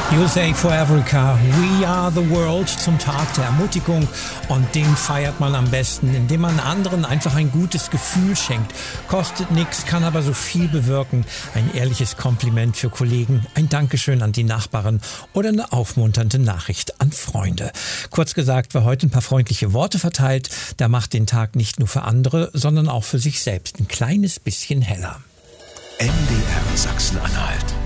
USA for Africa, We Are the World zum Tag der Ermutigung, und den feiert man am besten, indem man anderen einfach ein gutes Gefühl schenkt. Kostet nichts, kann aber so viel bewirken. Ein ehrliches Kompliment für Kollegen, ein Dankeschön an die Nachbarn oder eine aufmunternde Nachricht an Freunde. Kurz gesagt, wer heute ein paar freundliche Worte verteilt, der macht den Tag nicht nur für andere, sondern auch für sich selbst ein kleines bisschen heller. NDR Sachsen-Anhalt.